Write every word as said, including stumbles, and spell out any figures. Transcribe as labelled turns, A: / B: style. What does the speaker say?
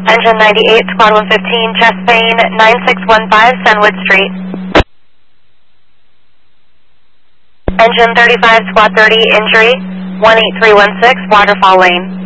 A: Engine ninety-eight, Squad one fifteen, chest pain, nine six one five, Sunwood Street. Engine thirty-five, Squad thirty, injury, one eight three one six, Waterfall Lane.